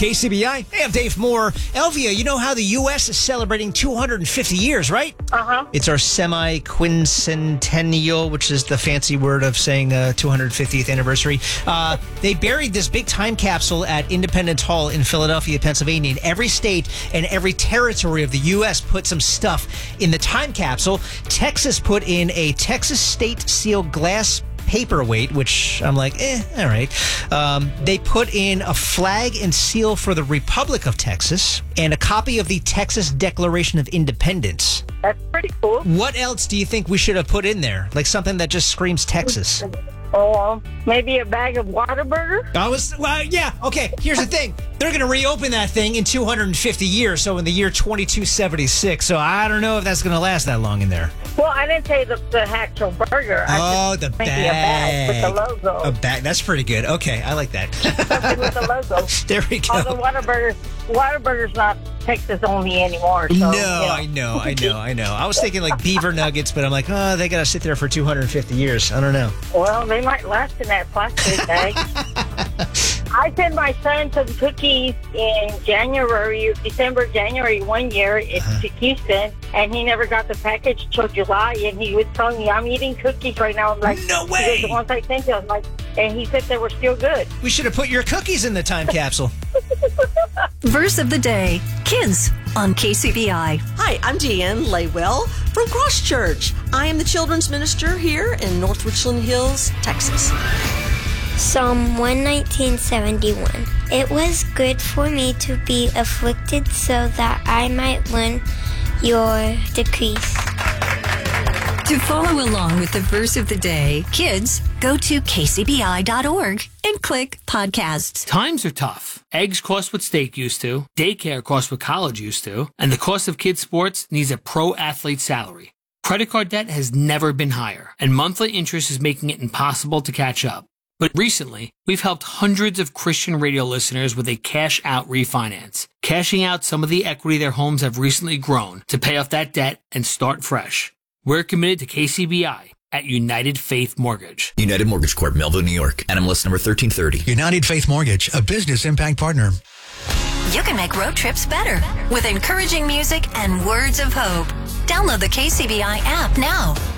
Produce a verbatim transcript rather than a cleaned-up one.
K C B I. Hey, I'm Dave Moore. Elvia, you know how the U S is celebrating two hundred fifty years, right? Uh-huh. It's our semi-quincentennial, which is the fancy word of saying uh, two hundred fiftieth anniversary. Uh, they buried this big time capsule at Independence Hall in Philadelphia, Pennsylvania. And every state and every territory of the U S put some stuff in the time capsule. Texas put in a Texas State Seal glass paperweight, which I'm like, eh, all right. Um, they put in a flag and seal for the Republic of Texas and a copy of the Texas Declaration of Independence. That's pretty cool. What else do you think we should have put in there? Like something that just screams Texas. Or maybe a bag of Whataburger? I was, well, yeah, okay. Here's the thing. They're going to reopen that thing in two hundred fifty years, so in the year twenty-two seventy-six. So I don't know if that's going to last that long in there. Well, I didn't say the, the actual burger. I Oh, the maybe bag. a bag with the logo. A bag. That's pretty good. Okay, I like that. Something with the logo. There we go. Although Whataburger's, Whataburger's not Texas only anymore. So, No, you know. I know, I know, I know. I was thinking like beaver nuggets, but I'm like, oh, they got to sit there for two hundred fifty years. I don't know. Well, they might last in that plastic bag. I sent my son some cookies in January, December, January one year Uh-huh. to Houston, and he never got the package till July, and he was telling me, I'm eating cookies right now. I'm like, No he way. goes, the ones I sent you, I was like, and he said they were still good. We should have put your cookies in the time capsule. Verse of the day, kids on K C B I. Hi, I'm Deanne Laywell from Cross Church. I am the children's minister here in North Richland Hills, Texas. Psalm one nineteen seventy-one. It was good for me to be afflicted so that I might learn your decrees. To follow along with the verse of the day, kids, go to k c b i dot org and click podcasts. Times are tough. Eggs cost what steak used to, daycare costs what college used to, and the cost of kids' sports needs a pro athlete salary. Credit card debt has never been higher, and monthly interest is making it impossible to catch up. But recently, we've helped hundreds of Christian radio listeners with a cash-out refinance, cashing out some of the equity their homes have recently grown to pay off that debt and start fresh. We're committed to K C B I at United Faith Mortgage. United Mortgage Corp, Melville, New York. N M L S number thirteen thirty. United Faith Mortgage, a business impact partner. You can make road trips better with encouraging music and words of hope. Download the K C B I app now.